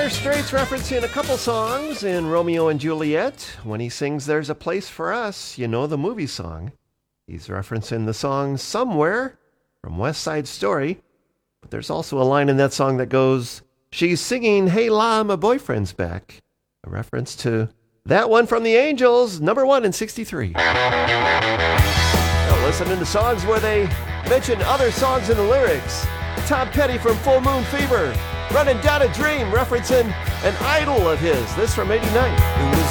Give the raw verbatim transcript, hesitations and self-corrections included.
Dire Straits referencing a couple songs in Romeo and Juliet. When he sings There's a Place for Us, you know the movie song. He's referencing the song Somewhere from West Side Story. But there's also a line in that song that goes, she's singing Hey La, my boyfriend's back. A reference to that one from the Angels, number one in sixty-three. Now listening to songs where they mention other songs in the lyrics. Tom Petty from Full Moon Fever. Running Down a Dream, referencing an idol of his. This from eighty-nine. It was